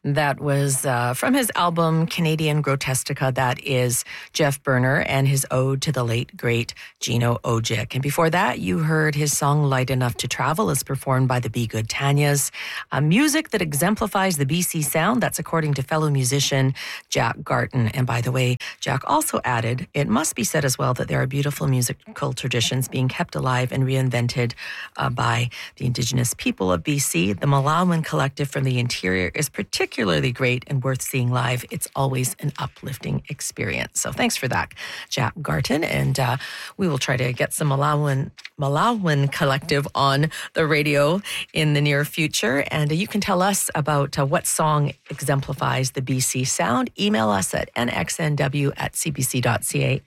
That was from his album Canadian Grotestica. That is Jeff Berner and his ode to the late, great Gino Ojic. And before that, you heard his song Light Enough to Travel as performed by the Be Good Tanyas. Music that exemplifies the BC sound. That's according to fellow musician Jack Garton. And by the way, Jack also added, it must be said as well that there are beautiful musical traditions being kept alive and reinvented by the Indigenous people of BC. The Malawin Collective from the interior is particularly great and worth seeing live. It's always an uplifting experience. So thanks for that, Jack Garton. And we will try to get some Malawin Collective on the radio in the near future. And you can tell us about what song exemplifies the BC sound. Email us at nxnw@cbc.ca,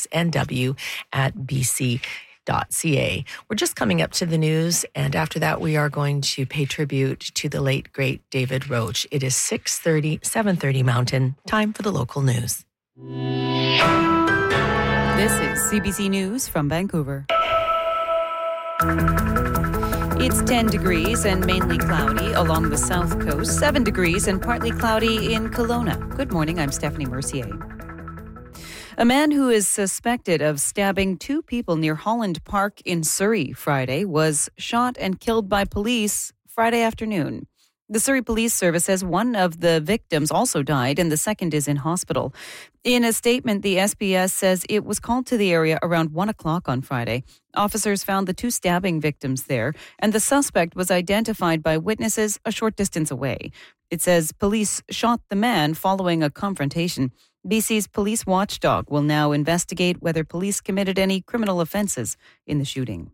nxnw@bc.ca. We're just coming up to the news, and after that we are going to pay tribute to the late, great David Roach. It is 7:30 Mountain. Time for the local news. This is CBC News from Vancouver. It's 10 degrees and mainly cloudy along the south coast, 7 degrees and partly cloudy in Kelowna. Good morning, I'm Stephanie Mercier. A man who is suspected of stabbing two people near Holland Park in Surrey Friday was shot and killed by police Friday afternoon. The Surrey Police Service says one of the victims also died and the second is in hospital. In a statement, the SPS says it was called to the area around 1 o'clock on Friday. Officers found the two stabbing victims there, and the suspect was identified by witnesses a short distance away. It says police shot the man following a confrontation. BC's police watchdog will now investigate whether police committed any criminal offences in the shooting.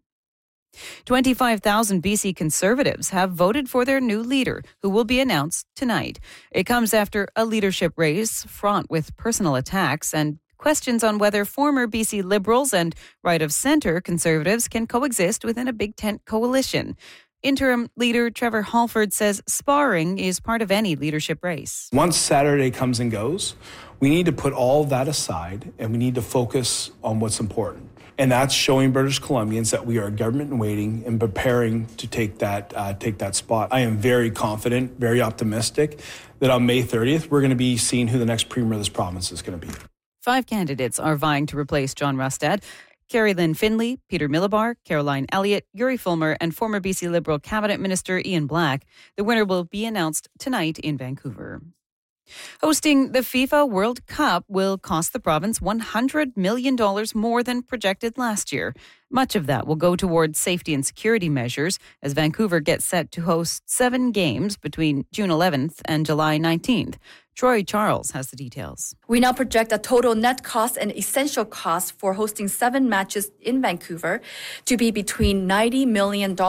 25,000 BC Conservatives have voted for their new leader, who will be announced tonight. It comes after a leadership race fraught with personal attacks and questions on whether former BC Liberals and right-of-centre Conservatives can coexist within a Big Tent coalition. Interim leader Trevor Halford says sparring is part of any leadership race. Once Saturday comes and goes, we need to put all of that aside and we need to focus on what's important. And that's showing British Columbians that we are government in waiting and preparing to take that spot. I am very confident, very optimistic that on May 30th, we're going to be seeing who the next premier of this province is going to be. 5 candidates are vying to replace John Rustad. Carrie Lynn Finlay, Peter Millibar, Caroline Elliott, Yuri Fulmer, and former BC Liberal Cabinet Minister Ian Black. The winner will be announced tonight in Vancouver. Hosting the FIFA World Cup will cost the province $100 million more than projected last year. Much of that will go towards safety and security measures as Vancouver gets set to host 7 games between June 11th and July 19th. Troy Charles has the details. We now project a total net cost and essential cost for hosting 7 matches in Vancouver to be between $90 million and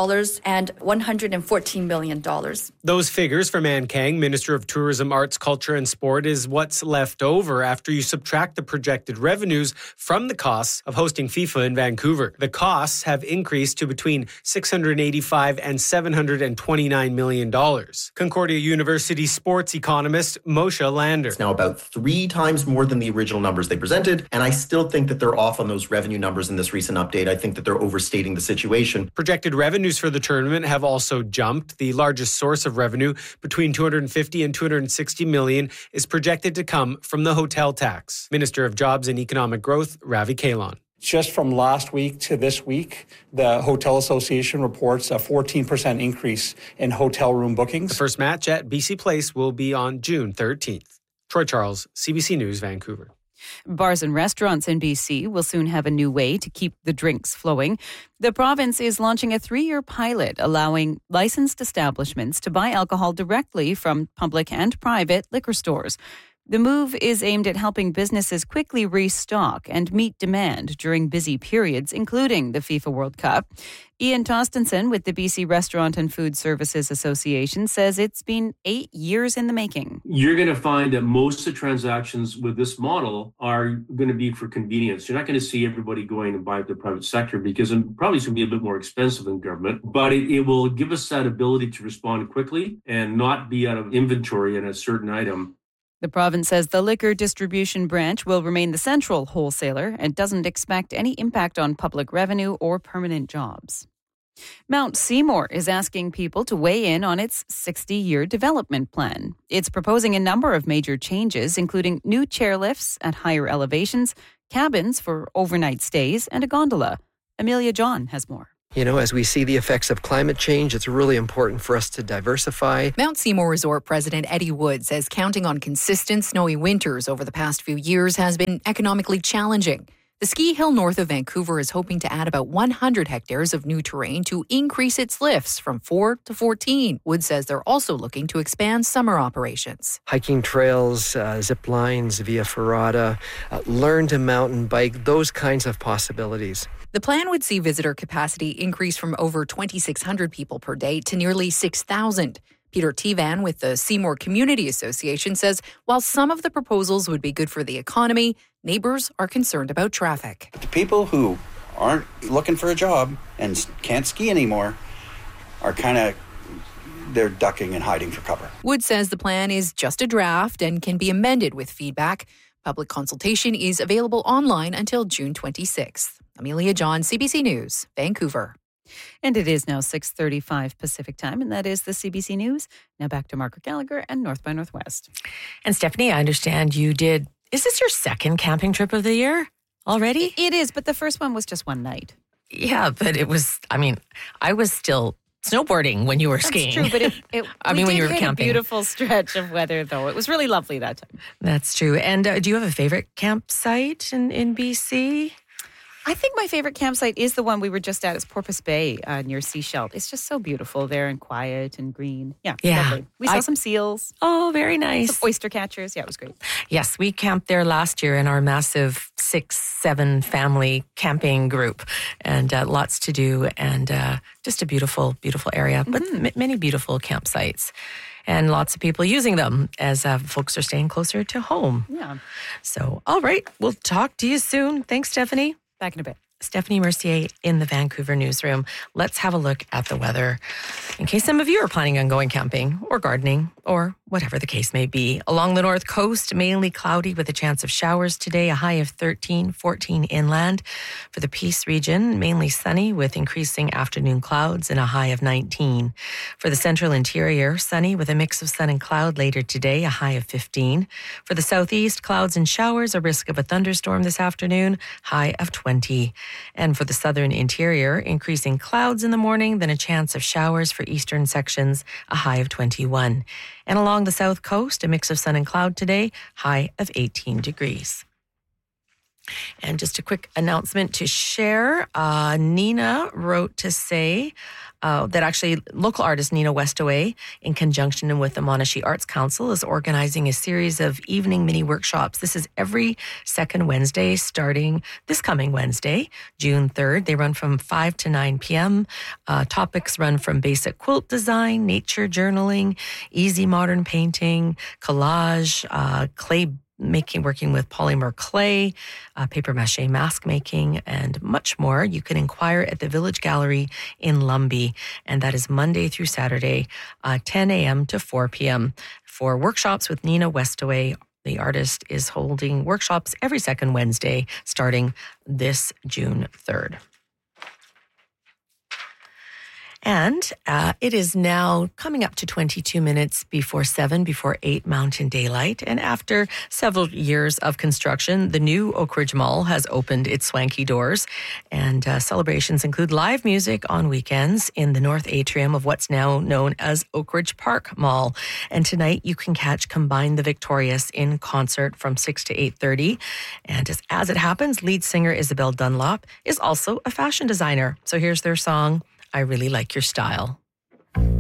$114 million. Those figures from Ann Kang, Minister of Tourism, Arts, Culture and Sport, is what's left over after you subtract the projected revenues from the costs of hosting FIFA in Vancouver. The costs have increased to between $685 and $729 million. Concordia University sports economist Moshe Lander. It's now about 3 times more than the original numbers they presented, and I still think that they're off on those revenue numbers in this recent update. I think that they're overstating the situation. Projected revenues for the tournament have also jumped. The largest source of revenue, between $250 and $260 million, is projected to come from the hotel tax. Minister of Jobs and Economic Growth, Ravi Kahlon. Just from last week to this week, the Hotel Association reports a 14% increase in hotel room bookings. The first match at BC Place will be on June 13th. Troy Charles, CBC News, Vancouver. Bars and restaurants in BC will soon have a new way to keep the drinks flowing. The province is launching a 3-year pilot allowing licensed establishments to buy alcohol directly from public and private liquor stores. The move is aimed at helping businesses quickly restock and meet demand during busy periods, including the FIFA World Cup. Ian Tostenson with the BC Restaurant and Food Services Association says it's been 8 years in the making. You're going to find that most of the transactions with this model are going to be for convenience. You're not going to see everybody going and buy the private sector because it probably is going to be a bit more expensive than government, but it will give us that ability to respond quickly and not be out of inventory in a certain item. The province says the liquor distribution branch will remain the central wholesaler and doesn't expect any impact on public revenue or permanent jobs. Mount Seymour is asking people to weigh in on its 60-year development plan. It's proposing a number of major changes, including new chairlifts at higher elevations, cabins for overnight stays, and a gondola. Amelia John has more. You know, as we see the effects of climate change, it's really important for us to diversify. Mount Seymour Resort President Eddie Wood says counting on consistent snowy winters over the past few years has been economically challenging. The ski hill north of Vancouver is hoping to add about 100 hectares of new terrain to increase its lifts from 4 to 14. Wood says they're also looking to expand summer operations. Hiking trails, zip lines, via ferrata, learn to mountain bike, those kinds of possibilities. The plan would see visitor capacity increase from over 2,600 people per day to nearly 6,000. Peter Tevan with the Seymour Community Association says while some of the proposals would be good for the economy, neighbors are concerned about traffic. The people who aren't looking for a job and can't ski anymore are they're ducking and hiding for cover. Wood says the plan is just a draft and can be amended with feedback. Public consultation is available online until June 26th. Amelia John, CBC News, Vancouver. And it is now 6:35 Pacific time, and that is the CBC News. Now back to Margaret Gallagher and North by Northwest. And Stephanie, I understand you did, is this your second camping trip of the year already? It is, but the first one was just one night. Yeah, but it was, I was still snowboarding when you were skiing. That's true, but when you were camping. A beautiful stretch of weather, though. It was really lovely that time. That's true. And do you have a favorite campsite in BC? I think my favorite campsite is the one we were just at. It's Porpoise Bay near Seashell. It's just so beautiful there and quiet and green. Yeah. Lovely. We saw some seals. Oh, very nice. Some oyster catchers. Yeah, it was great. Yes, we camped there last year in our massive 6-7 family camping group, and lots to do, and just a beautiful, beautiful area, but many beautiful campsites. And lots of people using them as folks are staying closer to home. Yeah. So, all right. We'll talk to you soon. Thanks, Stephanie. Back in a bit. Stephanie Mercier in the Vancouver newsroom. Let's have a look at the weather in case some of you are planning on going camping or gardening or whatever the case may be. Along the north coast, mainly cloudy with a chance of showers today, a high of 13, 14 inland. For the Peace region, mainly sunny with increasing afternoon clouds and a high of 19. For the central interior, sunny with a mix of sun and cloud later today, a high of 15. For the southeast, clouds and showers, a risk of a thunderstorm this afternoon, high of 20. And for the southern interior, increasing clouds in the morning, then a chance of showers for eastern sections, a high of 21. And along the south coast, a mix of sun and cloud today, high of 18 degrees. And just a quick announcement to share. Nina wrote to say that actually local artist Nina Westaway, in conjunction with the Monashee Arts Council, is organizing a series of evening mini workshops. This is every second Wednesday, starting this coming Wednesday, June 3rd. They run from 5 to 9 p.m. Topics run from basic quilt design, nature journaling, easy modern painting, collage, clay making, working with polymer clay, paper mache mask making, and much more. You can inquire at the Village Gallery in Lumbee, and that is Monday through Saturday, 10 a.m. to 4 p.m. For workshops with Nina Westaway, the artist is holding workshops every second Wednesday, starting this June 3rd. And it is now coming up to 22 minutes before 7, before 8 Mountain Daylight. And after several years of construction, the new Oak Ridge Mall has opened its swanky doors. And celebrations include live music on weekends in the north atrium of what's now known as Oak Ridge Park Mall. And tonight you can catch Combine the Victorious in concert from 6 to 8:30. And as it happens, lead singer Isabel Dunlop is also a fashion designer. So here's their song, I Really Like Your Style.